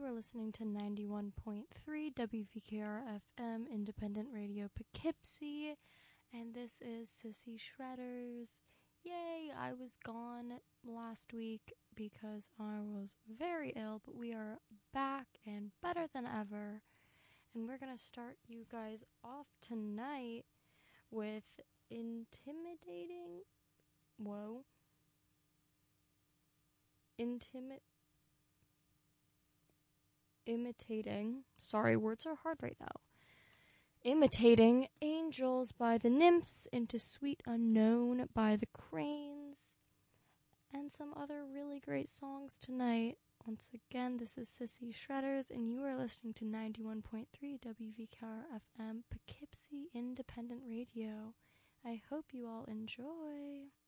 You are listening to 91.3 WVKR FM Independent Radio Poughkeepsie, and this is Sissy Shredders. Yay, I was gone last week because I was very ill, but we are back and better than ever. And we're going to start you guys off tonight with imitating, sorry, words are hard right now. Imitating Angels by the Nymphs, Into Sweet Unknown by the Cranes, and some other really great songs tonight. Once again, this is Sissy Shredders, and you are listening to 91.3 WVKR FM Poughkeepsie Independent Radio. I hope you all enjoy.